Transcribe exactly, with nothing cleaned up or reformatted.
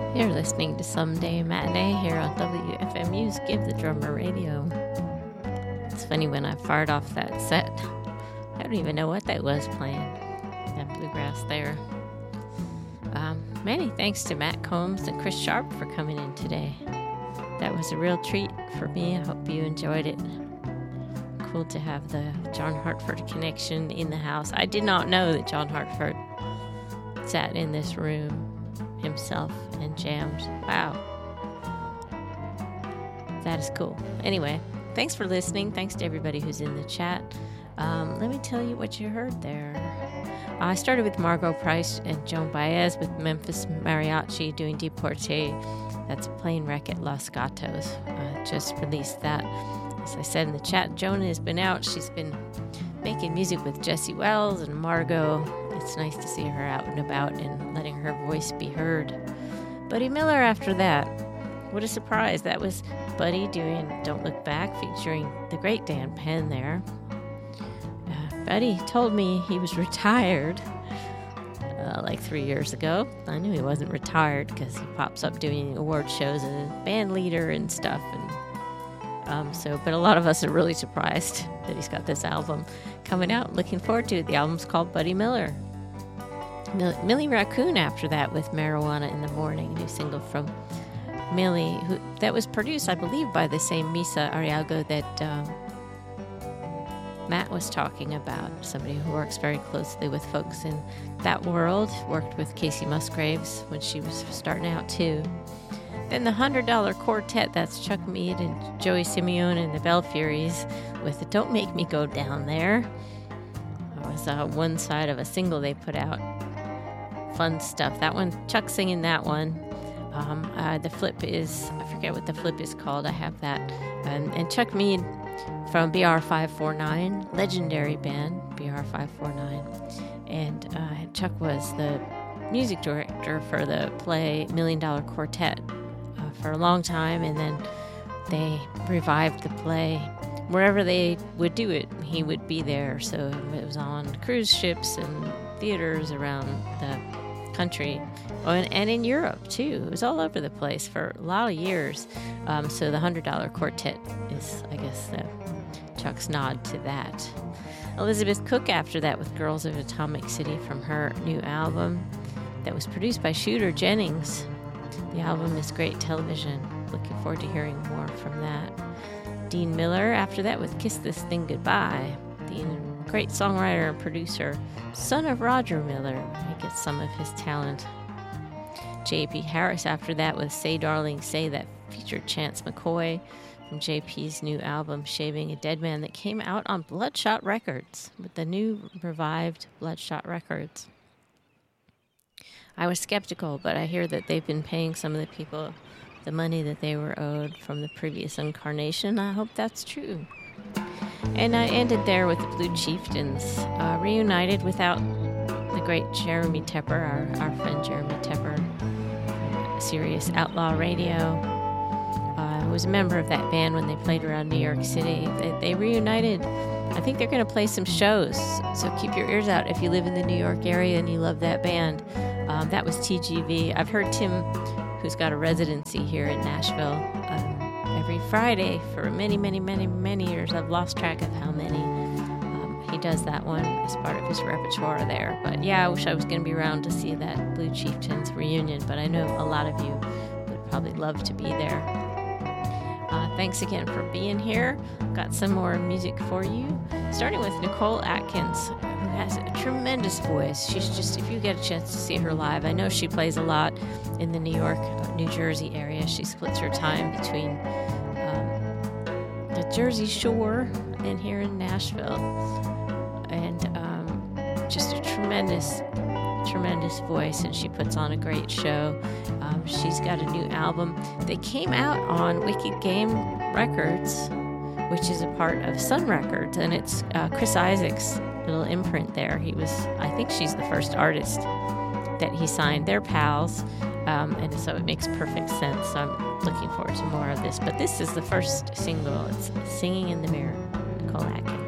You're listening to Someday Matinee here on W F M U's Give the Drummer Radio. It's funny, when I fired off that set, I don't even know what that was playing. That bluegrass there. Um, many thanks to Matt Combs and Chris Sharp for coming in today. That was a real treat for me. I hope you enjoyed it. Cool to have the John Hartford connection in the house. I did not know that John Hartford sat in this room himself and jammed. Wow. That is cool. Anyway, thanks for listening. Thanks to everybody who's in the chat. Um, let me tell you what you heard there. I started with Margot Price and Joan Baez with Memphis Mariachi doing Deporte. That's a plane wreck at Los Gatos. Uh, just released that. As I said in the chat, Joan has been out. She's been making music with Jesse Wells and Margot. It's nice to see her out and about and letting her voice be heard. Buddy Miller after that. What a surprise. That was Buddy doing Don't Look Back, featuring the great Dan Penn there. Uh, Buddy told me he was retired uh, like three years ago. I knew he wasn't retired because he pops up doing award shows as a band leader and stuff. And um, so, but a lot of us are really surprised that he's got this album coming out. Looking forward to it. The album's called Buddy Miller. Millie Raccoon after that with Marijuana in the Morning, a new single from Millie, who that was produced, I believe, by the same Misa Arriago that um, Matt was talking about, somebody who works very closely with folks in that world, worked with Casey Musgraves when she was starting out too. Then the one hundred dollar Quartet, that's Chuck Mead and Joey Simeone and the Belfuries with the Don't Make Me Go Down There. It was uh, one side of a single they put out. Fun stuff. That one, Chuck singing that one. Um, uh, the flip is, I forget what the flip is called. I have that. Um, and Chuck Mead from B R five forty-nine, legendary band, B R five forty-nine. And uh, Chuck was the music director for the play Million Dollar Quartet uh, for a long time. And then they revived the play. Wherever they would do it, he would be there. So it was on cruise ships and theaters around the country, oh, and, and in Europe too. It was all over the place for a lot of years. Um, so the one hundred dollar Quartet is, I guess, the Chuck's nod to that. Elizabeth Cook after that with Girls of Atomic City from her new album that was produced by Shooter Jennings. The album is great television. Looking forward to hearing more from that. Dean Miller after that with Kiss This Thing Goodbye. Dean, great songwriter and producer, son of Roger Miller. He gets some of his talent. J P Harris after that with Say Darling Say, that featured Chance McCoy from J P's new album Shaving a Dead Man that came out on Bloodshot Records, with the new revived Bloodshot Records. I was skeptical, but I hear that they've been paying some of the people the money that they were owed from the previous incarnation. I hope that's true. And I ended there with the Blue Chieftains, uh, reunited without the great Jeremy Tepper, our, our friend Jeremy Tepper, from Sirius Outlaw Radio. Uh, who was a member of that band when they played around New York City. They, they reunited. I think they're going to play some shows, so keep your ears out if you live in the New York area and you love that band. Um, that was T G V. I've heard Tim, who's got a residency here in Nashville, um, every Friday for many, many, many, many years. I've lost track of how many. Um, he does that one as part of his repertoire there. But yeah, I wish I was going to be around to see that Blue Chieftains reunion, but I know a lot of you would probably love to be there. Uh, thanks again for being here. Got some more music for you, starting with Nicole Atkins, who has a tremendous voice. She's just, if you get a chance to see her live, I know she plays a lot in the New York, New Jersey area. She splits her time between um, the Jersey Shore and here in Nashville. And um, just a tremendous, tremendous voice, and she puts on a great show. Um, she's got a new album that came out on Wicked Game Records, which is a part of Sun Records, and it's uh, Chris Isaac's little imprint there. He was, I think she's the first artist that he signed. They're pals, um, and so it makes perfect sense. So I'm looking forward to more of this. But this is the first single. It's Singing in the Mirror, Nicole Atkins.